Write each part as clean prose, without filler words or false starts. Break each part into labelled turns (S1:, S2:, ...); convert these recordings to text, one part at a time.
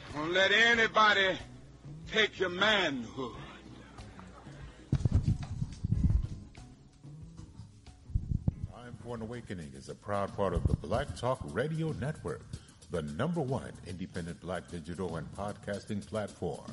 S1: Don't let anybody take your manhood.
S2: Time for an Awakening is a proud part of the Black Talk Radio Network, the #1 independent black digital and podcasting platform.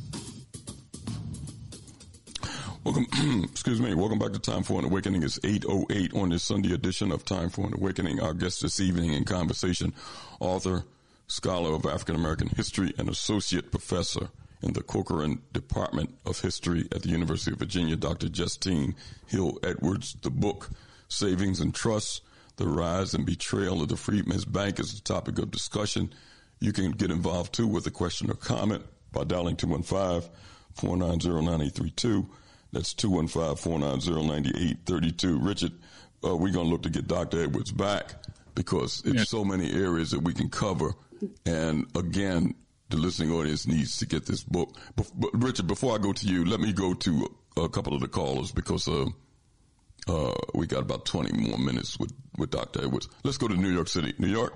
S3: Welcome, welcome back to Time for an Awakening. It's 8:08 on this Sunday edition of Time for an Awakening. Our guest this evening in conversation, author, scholar of African American history, and associate professor in the Corcoran Department of History at the University of Virginia, Dr. Justine Hill Edwards. The book, Savings and Trust, The Rise and Betrayal of the Freedmen's Bank, is the topic of discussion. You can get involved, too, with a question or comment by dialing 215-490-9832. That's 215-490-9832. Richard, we're going to look to get Dr. Edwards back because it's so many areas that we can cover. And again, the listening audience needs to get this book. But Richard, before I go to you, let me go to a couple of the callers because we got about 20 more minutes with Dr. Edwards. Let's go to New York City. New York?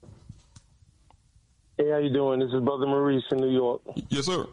S4: Hey, how you doing? This is Brother Maurice in New York.
S3: Yes, sir.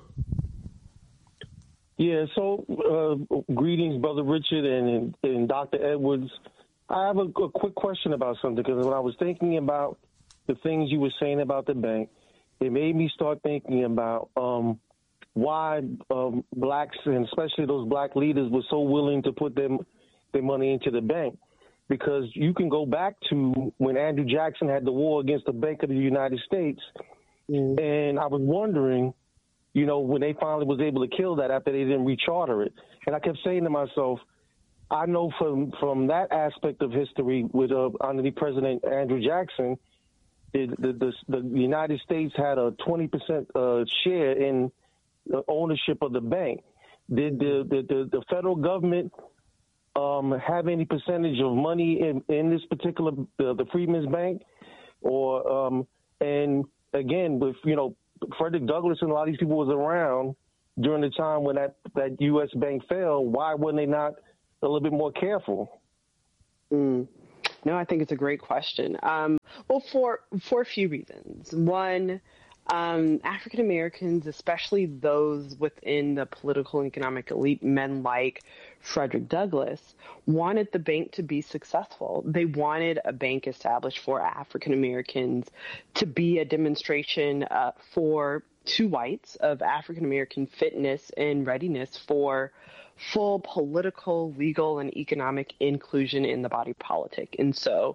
S4: Yeah, so greetings, Brother Richard and Dr. Edwards. I have a quick question about something, because when I was thinking about the things you were saying about the bank, it made me start thinking about why blacks, and especially those black leaders, were so willing to put their money into the bank. Because you can go back to when Andrew Jackson had the war against the Bank of the United States, and I was wondering, you know, when they finally was able to kill that after they didn't recharter it. And I kept saying to myself, I know from that aspect of history with underneath President Andrew Jackson, the United States had a 20% share in the ownership of the bank. Did the federal government have any percentage of money in this particular the Freedmen's Bank? Or and again, with, you know, Frederick Douglass and a lot of these people was around during the time when that U.S. bank fell, why weren't they not a little bit more careful?
S5: No, I think it's a great question. Well, for a few reasons. One, African Americans, especially those within the political and economic elite, men like Frederick Douglass, wanted the bank to be successful. They wanted a bank established for African Americans to be a demonstration to whites of African American fitness and readiness for full political, legal, and economic inclusion in the body politic. And so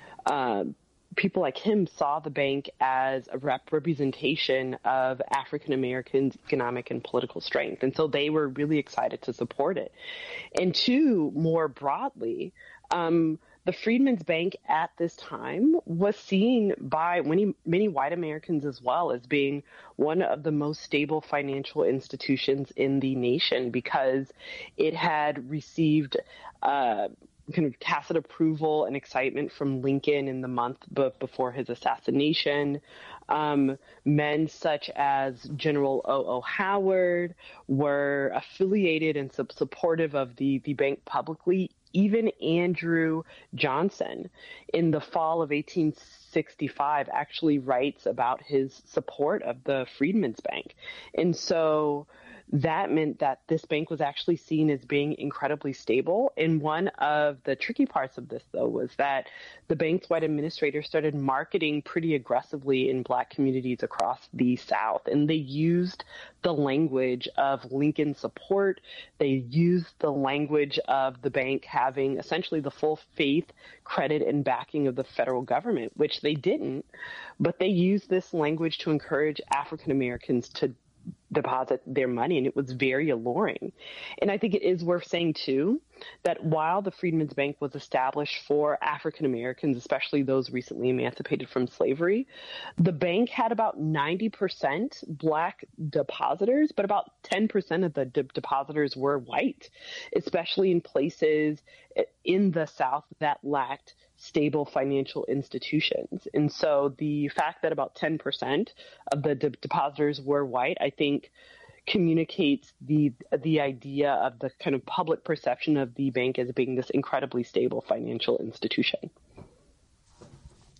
S5: people like him saw the bank as a representation of African Americans' economic and political strength. And so they were really excited to support it. And two, more broadly, the Freedmen's Bank at this time was seen by many white Americans as well as being one of the most stable financial institutions in the nation, because it had received kind of tacit approval and excitement from Lincoln in the month before his assassination. Men such as General O.O. Howard were affiliated and supportive of the bank publicly. Even Andrew Johnson, in the fall of 1865, actually writes about his support of the Freedmen's Bank. And so that meant that this bank was actually seen as being incredibly stable. And one of the tricky parts of this, though, was that the bank's white administrators started marketing pretty aggressively in black communities across the South. And they used the language of Lincoln support. They used the language of the bank having essentially the full faith, credit, and backing of the federal government, which they didn't. But they used this language to encourage African Americans to deposit their money, and it was very alluring. And I think it is worth saying, too, that while the Freedmen's Bank was established for African Americans, especially those recently emancipated from slavery, the bank had about 90% black depositors, but about 10% of the depositors were white, especially in places in the South that lacked stable financial institutions. And so the fact that about 10% of the depositors were white, I think, communicates the idea of the kind of public perception of the bank as being this incredibly stable financial institution.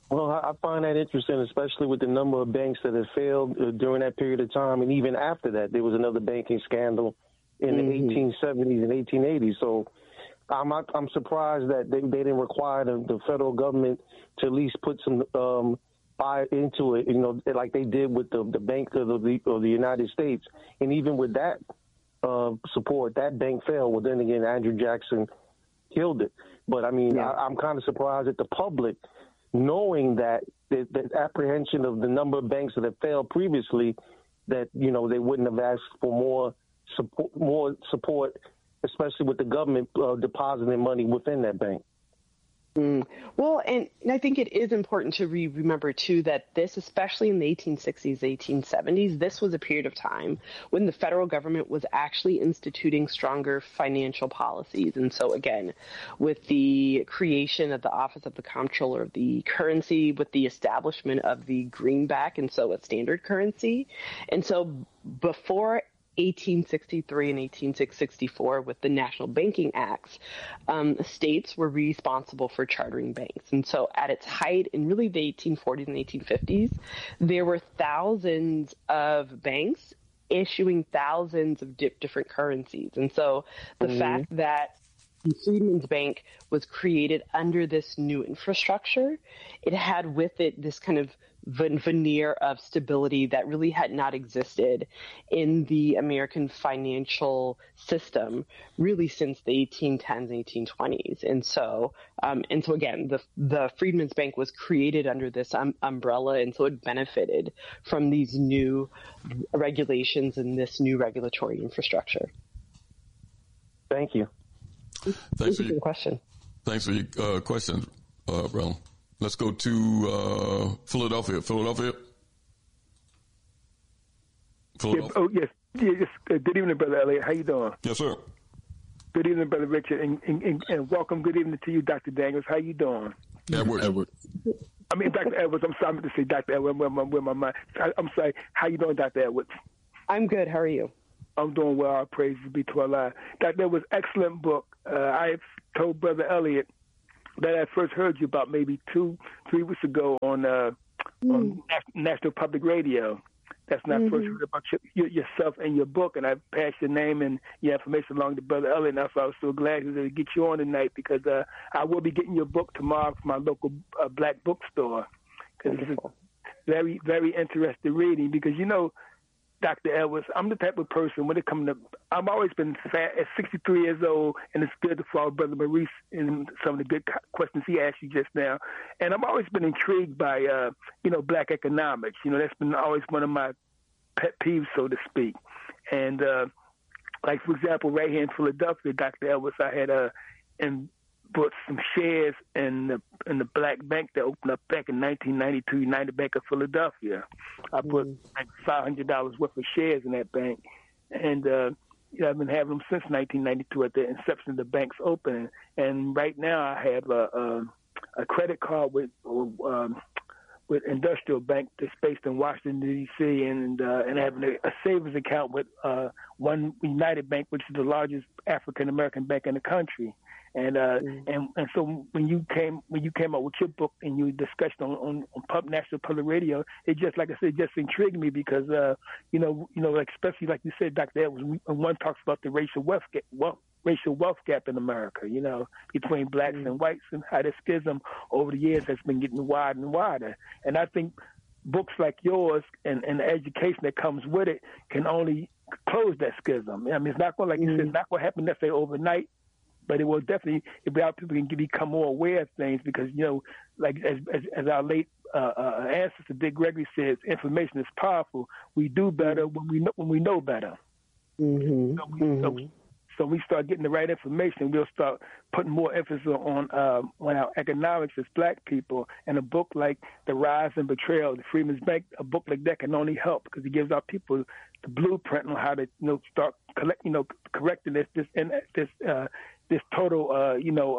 S4: Well, I find that interesting, especially with the number of banks that have failed during that period of time. And even after that, there was another banking scandal in the 1870s and 1880s. So I'm surprised that they didn't require the federal government to at least put some buy into it, like they did with the Bank of the United States. And even with that support, that bank failed. Well, then again, Andrew Jackson killed it. But, I mean, I'm kind of surprised that the public, knowing that the apprehension of the number of banks that have failed previously, that, they wouldn't have asked for more support, especially with the government depositing money within that bank.
S5: Well, and I think it is important to remember, too, that this, especially in the 1860s, 1870s, this was a period of time when the federal government was actually instituting stronger financial policies. And so, again, with the creation of the Office of the Comptroller of the Currency, with the establishment of the greenback, and so a standard currency. And so before 1863 and 1864 with the National Banking Acts, states were responsible for chartering banks. And so at its height in really the 1840s and 1850s, there were thousands of banks issuing thousands of different currencies. And so the fact that the Freedmen's Bank was created under this new infrastructure, it had with it this kind of veneer of stability that really had not existed in the American financial system really since the 1810s, 1820s. And so again, the Freedmen's Bank was created under this umbrella, and so it benefited from these new regulations and this new regulatory infrastructure.
S4: Thank you.
S3: Thanks for
S5: your question.
S3: Thanks for your question, Rel. Let's go to Philadelphia. Philadelphia.
S6: Yes. Good evening, Brother Elliott. How you doing?
S3: Yes, sir.
S6: Good evening, Brother Richard, and welcome. Good evening to you, Dr. Daniels. How you doing?
S3: Edward.
S6: I mean, Dr. Edwards. I'm sorry to say Dr. Edwards. Where my mind? I'm sorry. How you doing, Dr. Edwards?
S5: I'm good. How are you?
S6: I'm doing well. Our praise be to Allah. Dr. Edwards, excellent book. I told Brother Elliott that I first heard you about maybe 2-3 weeks ago on National Public Radio. That's when I first heard about yourself and your book, and I passed your name and your information along to Brother Elliott, and that's why I was so glad to get you on tonight, because I will be getting your book tomorrow from my local black bookstore, because it's a very, very interesting reading, because, Dr. Edwards, I'm the type of person when it comes to, I've always been fat at 63 years old, and it's good to follow Brother Maurice in some of the good questions he asked you just now. And I've always been intrigued by, black economics. That's been always one of my pet peeves, so to speak. And like, for example, right here in Philadelphia, Dr. Edwards, I had bought some shares in the black bank that opened up back in 1992, United Bank of Philadelphia. I put like $500 worth of shares in that bank, and I've been having them since 1992 at the inception of the bank's opening. And right now, I have a credit card with Industrial Bank that's based in Washington D.C. and having a savings account with One United Bank, which is the largest African American bank in the country. And so when you came out with your book and you discussed on National Public Radio, it just, like I said, just intrigued me because like, especially like you said, Dr. Edwards, when one talks about the racial wealth gap in America, between blacks and whites, and how the schism over the years has been getting wider and wider. And I think books like yours and the education that comes with it can only close that schism. I mean, it's not going, like you said, it's not going to happen necessarily overnight. But it will definitely, if our people can become more aware of things, because, like as our late ancestor Dick Gregory says, information is powerful. We do better when we know better. So we start getting the right information, we'll start putting more emphasis on our economics as black people. And a book like The Rise and Betrayal of the Freedmen's Bank, a book like that can only help, because it gives our people the blueprint on how to start correcting this total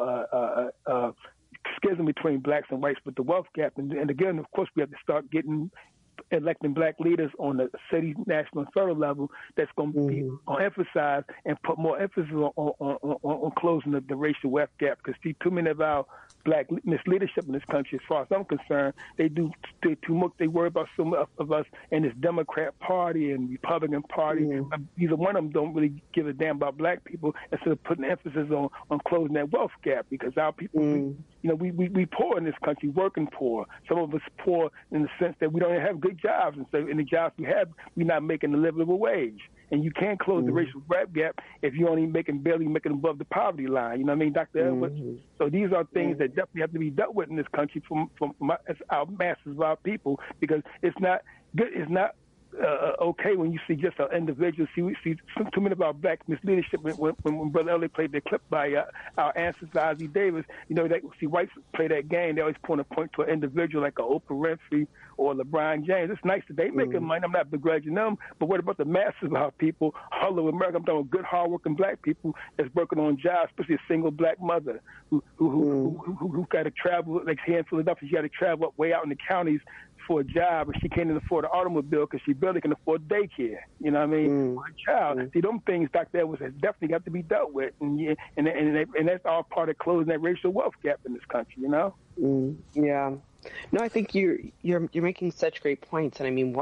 S6: schism between blacks and whites with the wealth gap. And again, of course, we have to start electing black leaders on the city, national, and federal level that's going to be emphasized and put more emphasis on closing the racial wealth gap, because too many of our black misleadership in this country. As far as I'm concerned, they do too much. They worry about so much of us in this Democrat Party and Republican Party. Either one of them don't really give a damn about black people instead of putting emphasis on closing that wealth gap, because our people, we poor in this country, working poor. Some of us poor in the sense that we don't have good jobs, and so in the jobs we have, we're not making a livable wage. And you can't close the racial gap if you're only barely making above the poverty line. You know what I mean, Dr. Edwards? So these are things that definitely have to be dealt with in this country from our masses of our people, because it's not good. It's not okay when you see just an individual. We see too many of our black misleadership. When Brother Elliott played the clip by our ancestor Ozzie Davis, they see whites play that game. They always point to an individual like a Oprah Winfrey or LeBron James. It's nice that they making money. I'm not begrudging them, but what about the masses of our people all over America? I'm talking about good, hardworking black people that's working on jobs, especially a single black mother who got to travel, like here in Philadelphia, she got to travel up way out in the counties for a job, and she can't even afford an automobile because she barely can afford daycare. You know what I mean? For a child. See, them things, Dr. Edwards, has definitely got to be dealt with, and that's all part of closing that racial wealth gap in this country. You know?
S5: Yeah. No, I think you're making such great points, and I mean,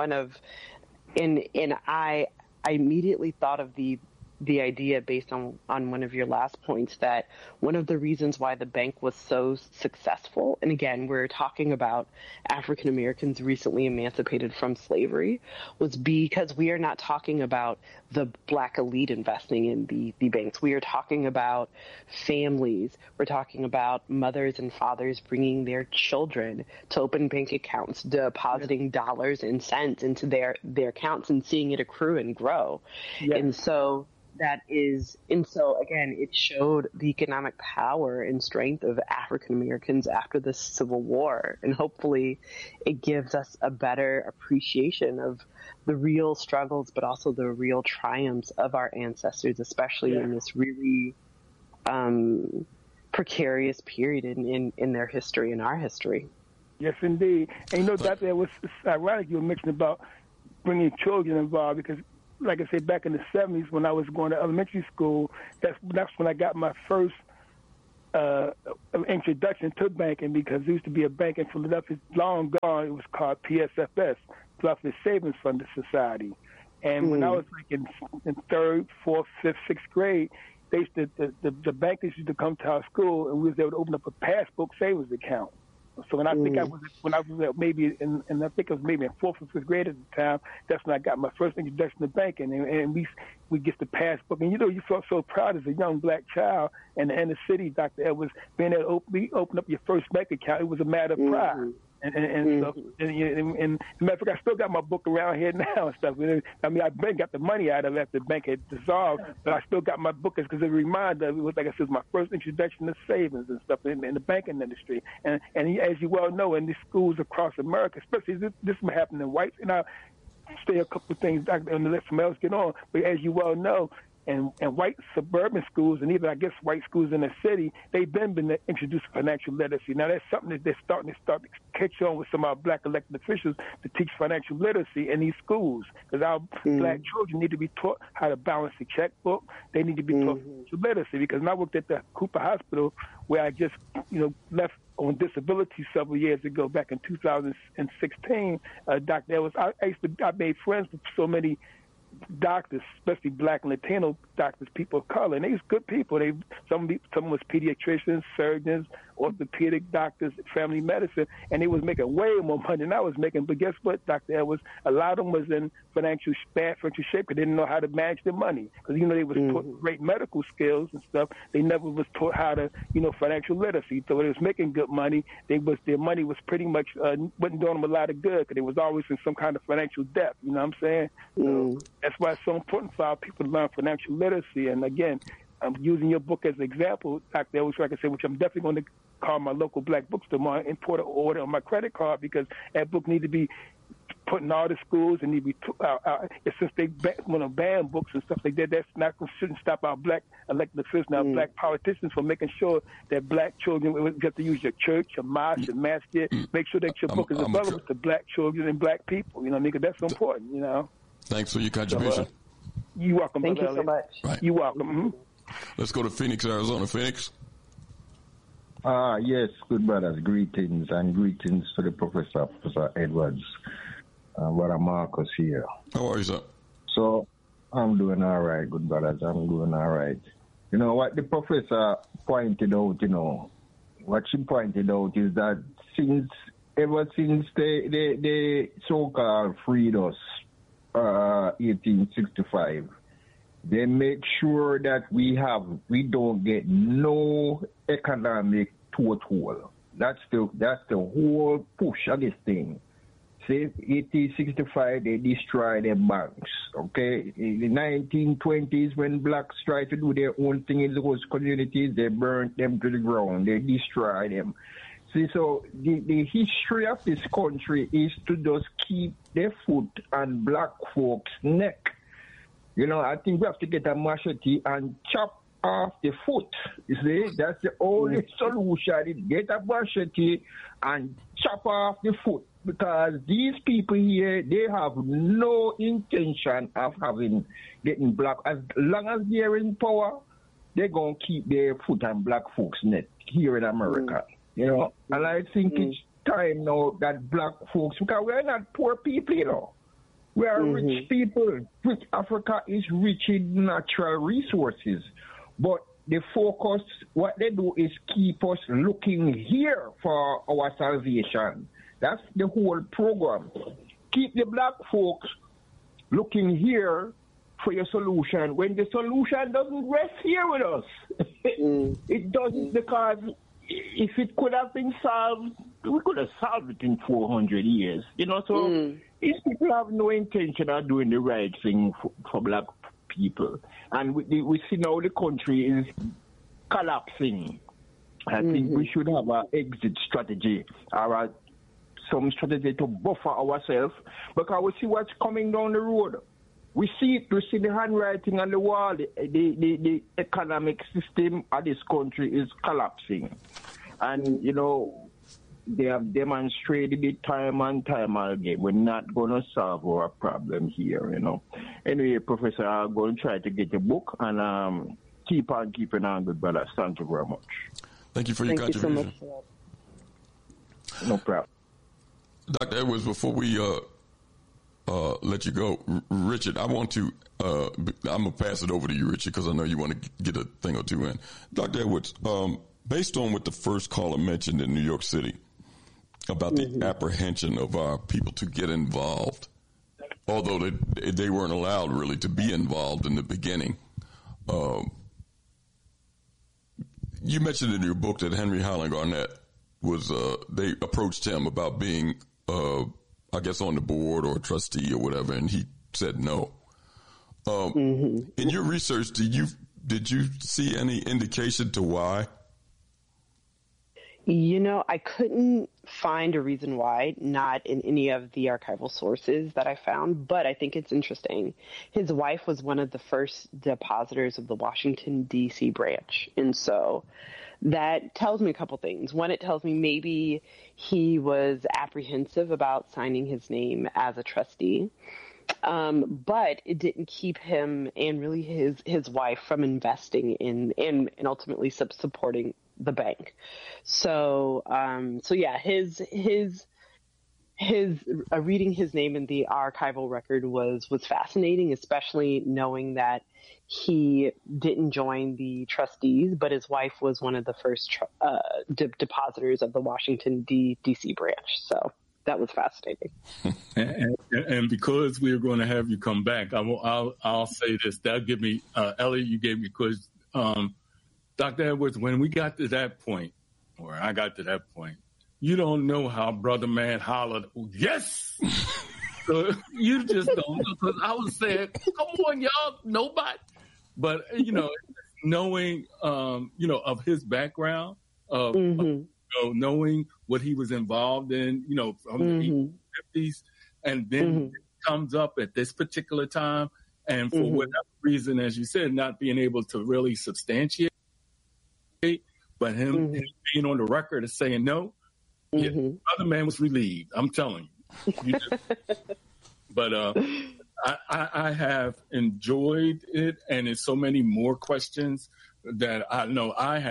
S5: I immediately thought of the idea based on one of your last points, that one of the reasons why the bank was so successful, and again, we're talking about African Americans recently emancipated from slavery, was because we are not talking about the black elite investing in the banks. We are talking about families. We're talking about mothers and fathers bringing their children to open bank accounts, depositing dollars and cents into their accounts and seeing it accrue and grow. And so again, it showed the economic power and strength of African Americans after the Civil War. And hopefully it gives us a better appreciation of the real struggles, but also the real triumphs of our ancestors, especially in this really precarious period in their history, in our history.
S6: Yes, indeed. And Dr. Edwards, it's ironic you were mentioning about bringing children involved, because like I said, back in the 70s when I was going to elementary school, that's when I got my first introduction to banking, because there used to be a bank in Philadelphia, long gone. It was called PSFS, Philadelphia Savings Fund Society. And when I was like in 3rd, 4th, 5th, 6th grade, the bankers used to come to our school, and we was able to open up a passbook savings account. So when I think I was maybe in I think it was maybe in 4th or 5th grade at the time, that's when I got my first introduction to banking, and we get the passbook, and you felt so proud as a young black child in the inner city, Dr. Edwards, being able to open up your first bank account. It was a matter of pride. And matter of fact, I still got my book around here now and stuff. I mean, I've got the money out of it after the bank had dissolved, but I still got my book because it reminded me, it was like I said, my first introduction to savings and stuff in the banking industry. And as you well know, in these schools across America, especially this is happening in whites, and I'll say a couple of things, Dr., and let somebody else get on, but as you well know, and white suburban schools, and even, I guess, white schools in the city, they've been introduced to financial literacy. Now, that's something that they're starting to catch on with some of our black elected officials to teach financial literacy in these schools, because our black children need to be taught how to balance the checkbook. They need to be taught financial literacy, because when I worked at the Cooper Hospital, where I just, left on disability several years ago, back in 2016, Dr. Ellis, I made friends with so many doctors, especially black and Latino doctors, people of color, and they was good people. Some was pediatricians, surgeons, orthopedic doctors, family medicine, and they was making way more money than I was making. But guess what, Dr. Edwards? A lot of them was in bad financial shape because they didn't know how to manage their money. Because, they was taught great medical skills and stuff. They never was taught how to, financial literacy. So when they was making good money, their money was pretty much, wasn't doing them a lot of good because they was always in some kind of financial debt. You know what I'm saying? So that's why it's so important for our people to learn financial literacy. And again, I'm using your book as an example, Dr. Edwards, like I said, which I'm definitely going to call my local black bookstore and put an order on my credit card, because that book needs to be put in all the schools and need to be since they want to ban books and stuff like that. That's shouldn't stop our black elected officials and our black politicians from making sure that black children get to use your church, your mosque, your masjid. Make sure that your book is available to black children and black people. Because that's so important.
S3: Thanks for your contribution.
S6: So, you're welcome.
S5: Thank you so much.
S3: Right.
S6: You're welcome.
S3: Let's go to Phoenix, Arizona. Phoenix.
S7: Yes, good brothers. Greetings and greetings to the Professor Edwards. Brother Marcus here.
S3: How are you, sir?
S7: So, I'm doing all right, good brothers. I'm doing all right. You know, what the professor pointed out, what she pointed out is that ever since they so-called freed us, 1865, they make sure that we don't get no economic toehold. That's the whole push of this thing. Say 1865 they destroy their banks. Okay, in the 1920s when blacks tried to do their own thing in those communities, they burnt them to the ground. They destroyed them. See, so the history of this country is to just keep their foot on black folks' neck. I think we have to get a machete and chop off the foot. You see, that's the only solution. Get a machete and chop off the foot, because these people here, they have no intention of getting black. As long as they're in power, they're going to keep their foot on black folks' neck here in America. And I think it's time now that black folks, because we're not poor people, we are rich people. Rich Africa is rich in natural resources. But the focus, what they do is keep us looking here for our salvation. That's the whole program. Keep the black folks looking here for your solution when the solution doesn't rest here with us. It doesn't, because if it could have been solved, we could have solved it in 400 years. So these people have no intention of doing the right thing for black people. And we see now the country is collapsing. I think we should have an exit strategy or some strategy to buffer ourselves, because we see what's coming down the road. We see the handwriting on the wall. The economic system of this country is collapsing. And, they have demonstrated it time and time again. We're not going to solve our problem here, Anyway, Professor, I'm going to try to get your book and keep on keeping on, good brothers. Thank you very much.
S3: Thank you for your contribution.
S5: Thank you so much.
S7: No problem.
S3: Dr. Edwards, before we let you go, Richard, I want to, I'm going to pass it over to you, Richard, because I know you want to get a thing or two in. Dr. Edwards, based on what the first caller mentioned in New York City about the apprehension of our people to get involved, although they weren't allowed really to be involved in the beginning. You mentioned in your book that Henry Highland Garnet they approached him about being, I guess, on the board or a trustee or whatever, and he said no. In your research, did you see any indication to why?
S5: I couldn't find a reason why, not in any of the archival sources that I found, but I think it's interesting. His wife was one of the first depositors of the Washington, D.C. branch, and so that tells me a couple things. One, it tells me maybe he was apprehensive about signing his name as a trustee, but it didn't keep him and really his wife from investing in and ultimately supporting the bank. So yeah, his reading his name in the archival record was fascinating, especially knowing that he didn't join the trustees, but his wife was one of the first depositors of the Washington D.C. branch. So that was fascinating.
S8: And because we're going to have you come back, I'll say this. That'll give me, Ellie, you gave me because Dr. Edwards, when we got to that point, or I got to that point, you don't know how Brother Man hollered, yes! So you just don't know, because I was saying, come on, y'all, nobody. But, knowing, of his background, of knowing what he was involved in, from the 50s, and then it comes up at this particular time, and for whatever reason, as you said, not being able to really substantiate, but him being on the record and saying no, other man was relieved. I'm telling you. But I have enjoyed it, and there's so many more questions that I know I have,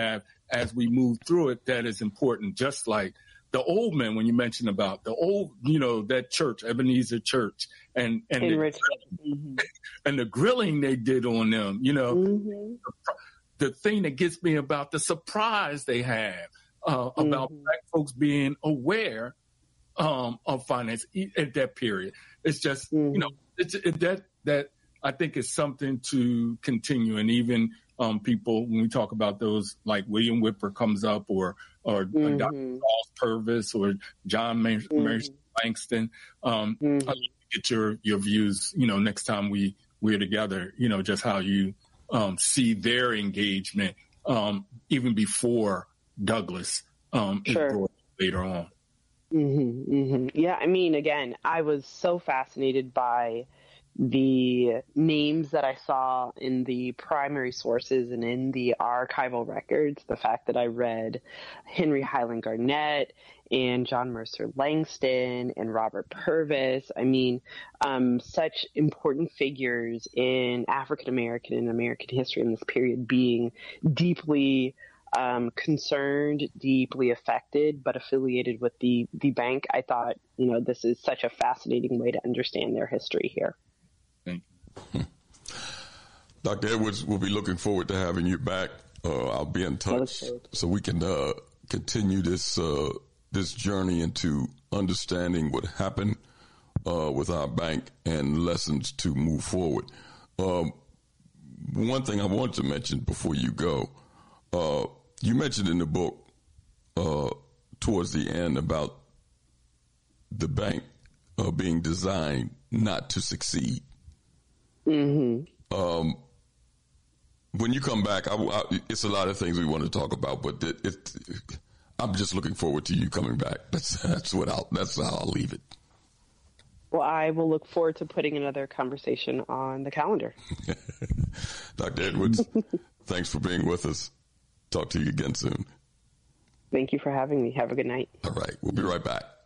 S8: as we move through it that is important. Just like the old men, when you mentioned about the old, that church, Ebenezer Church, and the grilling they did on them, the thing that gets me about the surprise they have about Black folks being aware of finance at that period. It's just, that I think is something to continue. And even people, when we talk about those, like William Whipper comes up, or Dr. Charles Purvis, or John Maynard Langston, get your views, next time we're together, just how you see their engagement even before Douglass is brought later on.
S5: Yeah, I mean, again, I was so fascinated by the names that I saw in the primary sources and in the archival records, the fact that I read Henry Highland Garnett and John Mercer Langston and Robert Purvis. I mean, such important figures in African American and American history in this period being deeply concerned, deeply affected, but affiliated with the bank. I thought, this is such a fascinating way to understand their history here.
S8: Thank you.
S3: Dr. Edwards, we'll be looking forward to having you back. I'll be in touch so we can continue this journey into understanding what happened with our bank and lessons to move forward. One thing I want to mention before you go, you mentioned in the book towards the end about the bank being designed not to succeed. When you come back, it's a lot of things we want to talk about, but I'm just looking forward to you coming back. That's how I'll leave it.
S5: Well, I will look forward to putting another conversation on the calendar.
S3: Dr. Edwards, thanks for being with us. Talk to you again soon.
S5: Thank you for having me. Have a good night.
S3: All right. We'll be right back.